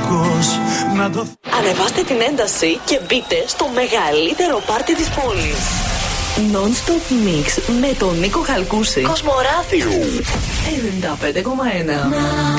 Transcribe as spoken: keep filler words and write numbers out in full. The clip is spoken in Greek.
κακός να το... Ανεβάστε την ένταση και μπείτε στο μεγαλύτερο πάρτι της πόλης. Non-stop mix με τον Νίκο Χαλκούση. Κοσμοράδιο ενενήντα πέντε κόμμα ένα.